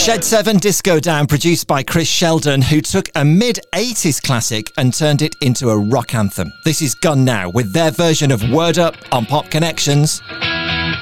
Shed 7 Disco Down, produced by Chris Sheldon, who took a mid-80s classic and turned it into a rock anthem. This is Gone Now with their version of Word Up on Pop Connections.